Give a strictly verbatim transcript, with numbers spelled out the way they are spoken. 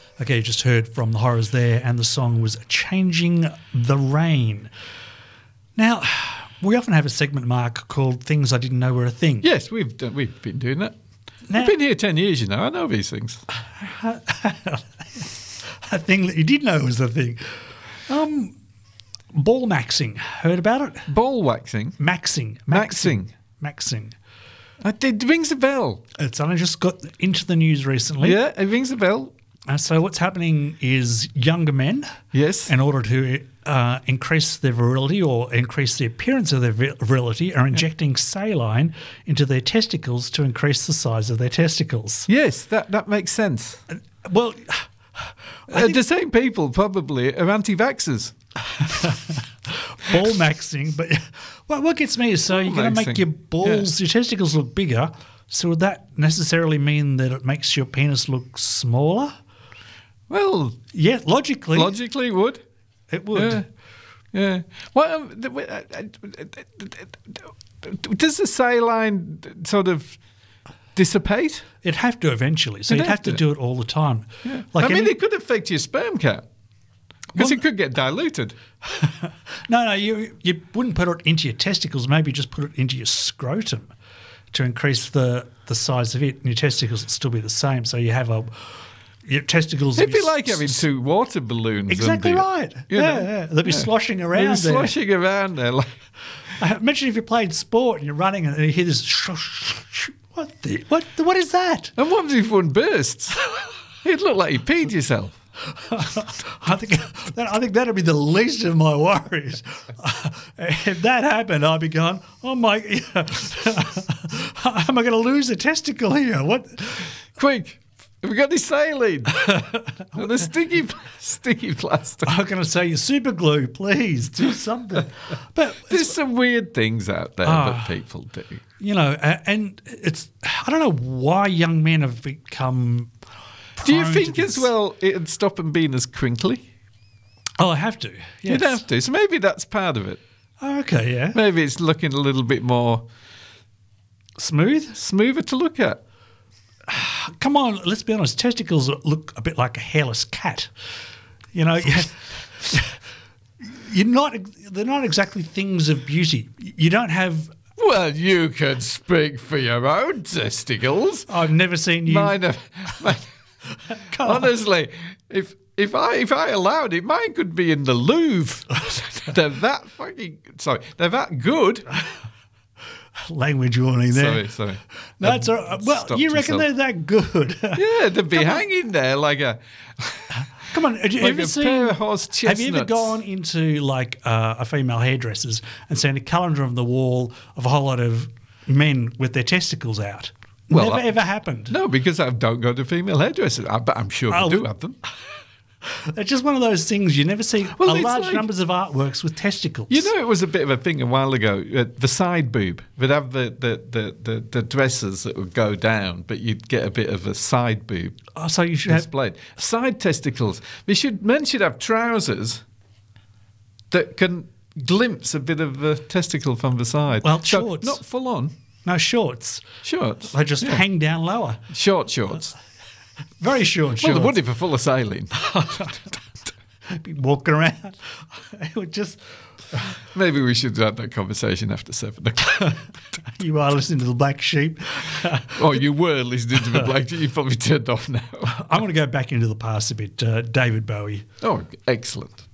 Okay, you just heard from The Horrors there, and the song was Changing the Rain. Now, we often have a segment, Mark, called Things I Didn't Know Were a Thing. Yes, we've done, we've been doing that. Now, I've been here ten years, you know. I know these things. A thing that you did know was a thing. Um, ball maxing. Heard about it? Ball waxing? Maxing. Maxing. Maxing. I did, it rings a bell. It's only just got into the news recently. Yeah, it rings a bell. Uh, so what's happening is younger men, Yes. in order to uh, increase their virility or increase the appearance of their vir- virility, are injecting saline into their testicles to increase the size of their testicles. Yes, that, that makes sense. Well, Uh, the same people probably are anti-vaxxers. ball maxing, but what, what gets me is so you're going to maxing, make your balls, yeah. your testicles look bigger. So would that necessarily mean that it makes your penis look smaller? Well, Yeah, logically, logically it would. it would. Yeah. Yeah. Well, um, the- uh, uh, does the saline sort of dissipate? It'd have to eventually. So It'd you'd have have to to. do it all the time. Yeah. Like I mean, any- it could affect your sperm count because Well- it could get diluted. No, no, you you wouldn't put it into your testicles. Maybe just put it into your scrotum to increase the, the size of it. And your testicles would still be the same. So you have a your testicles. would It'd be s- like having two water balloons. exactly under you. right. You yeah, know? yeah, they'll be Yeah. sloshing around They're there. sloshing around there. Like, Uh, Imagine if you played sport and you're running and you hear this. Sh- sh- sh- what the what? The, what is that? and what if one bursts? It'd look like you peed yourself. I think that, I think that'd be the least of my worries. If that happened, I'd be going, "Oh my! Am I going to lose a testicle here? What?" Quick, have we got any saline? and the sticky, sticky plaster. I'm going to say, "You super glue, please do something." But There's some weird things out there Ah. that people do. you know, a- and it's I don't know why young men have become. Do you prone think to as this. well it'd stop them being as crinkly? Oh, I have to. Yes. You'd have to. So maybe that's part of it. Oh, okay, yeah. Maybe it's looking a little bit more Smooth. smoother to look at. Come on, let's be honest. Testicles look a bit like a hairless cat. You know, you're not. They're not exactly things of beauty. You don't have. Well, you can speak for your own testicles. I've never seen you. Mine are, mine, Come on. honestly, if if I if I allowed it, mine could be in the Louvre. They're that fucking sorry. They're that good. Language warning there. Sorry, sorry. No, it's all right. Well, Stopped you reckon myself. they're that good? Yeah, they'd be hanging there like a Come on, have you like ever a seen? pair of horse Have you ever chestnuts. gone into like uh, a female hairdresser's and seen a calendar on the wall of a whole lot of men with their testicles out? Well, Never I- ever happened. No, because I don't go to female hairdressers. I, but I'm sure Oh, we do have them. It's just one of those things you never see. Well, a it's large like- numbers of artworks with testicles. You know, it was a bit of a thing a while ago. Uh, the side boob. They'd have the, the, the, the, the dresses that would go down, but you'd get a bit of a side boob Oh, so you should have. displayed. Side testicles. They should, men should have trousers that can glimpse a bit of a testicle from the side. Well, So, shorts. not full on. No shorts. Shorts. They just Yeah. hang down lower. Short shorts. Very short Well, shorts. they would if they're full of saline. Be walking around. It would just. Maybe we should have that conversation after seven o'clock. You are listening to the Black Sheep. Oh, you were listening to the Black. You probably turned off now. I'm going to go back into the past a bit. Uh, David Bowie. Oh, excellent.